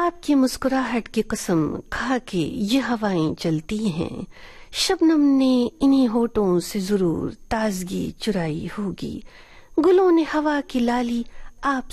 आपकी मुस्कुराहट की कसम खा के ये हवाएं चलती हैं, शबनम ने इन्हीं होठों से जरूर ताजगी चुराई होगी। गुलों ने हवा की लाली आप